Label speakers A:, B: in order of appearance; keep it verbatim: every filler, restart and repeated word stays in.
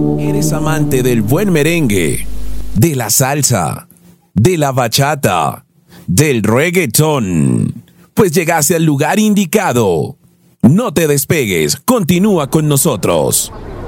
A: ¿Eres amante del buen merengue, de la salsa, de la bachata, del reggaetón? Pues llegaste al lugar indicado. No te despegues, continúa con nosotros.